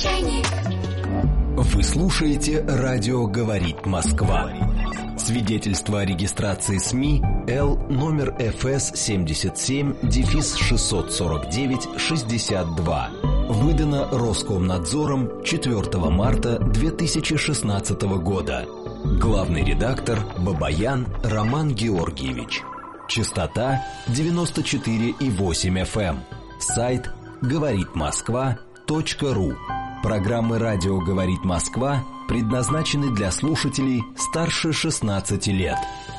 Чайник. Вы слушаете «Радио говорит Москва». Свидетельство о регистрации СМИ Л номер ФС 77-649-62. Выдано Роскомнадзором 4 марта 2016 года. Главный редактор Бабаян Роман Георгиевич. Частота 94,8 FM. Сайт говоритмосква.ру. Программы «Радио говорит Москва» предназначены для слушателей старше 16 лет.